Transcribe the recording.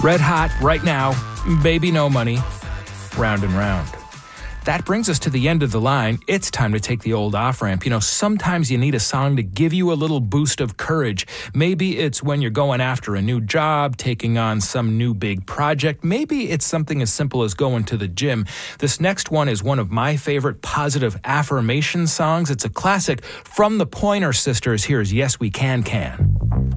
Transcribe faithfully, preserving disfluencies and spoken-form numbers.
Red hot right now, Baby No Money, Round and Round. That brings us to the end of the line. It's time to take the old off-ramp. You know, sometimes you need a song to give you a little boost of courage. Maybe it's when you're going after a new job, taking on some new big project. Maybe it's something as simple as going to the gym. This next one is one of my favorite positive affirmation songs. It's a classic from the Pointer Sisters. Here's Yes We Can Can.